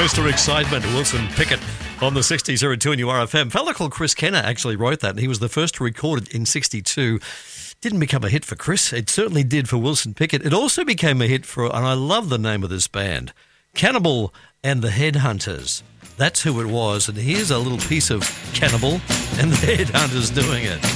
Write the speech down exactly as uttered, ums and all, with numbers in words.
Mister Excitement, Wilson Pickett on the sixties here at two N U R F M. A fella called Chris Kenner actually wrote that, and he was the first to record it in sixty-two. Didn't become a hit for Chris. It certainly did for Wilson Pickett. It also became a hit for, and I love the name of this band, Cannibal and the Headhunters. That's who it was, and here's a little piece of Cannibal and the Headhunters doing it.